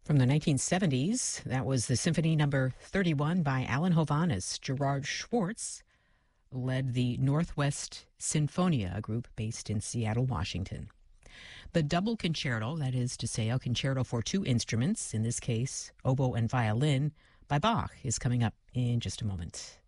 From the 1970s, that was the Symphony Number 31 by Alan Hovhaness. Gerard Schwartz led the Northwest Sinfonia, a group based in Seattle, Washington. The double concerto, that is to say, a concerto for two instruments, in this case, oboe and violin, by Bach, is coming up in just a moment.